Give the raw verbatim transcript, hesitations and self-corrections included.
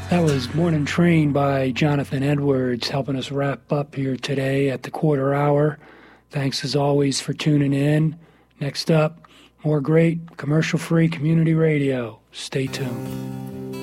That was Morning Train by Jonathan Edwards, helping us wrap up here today at the quarter hour. Thanks as always for tuning in. Next up, more great commercial-free community radio. Stay tuned.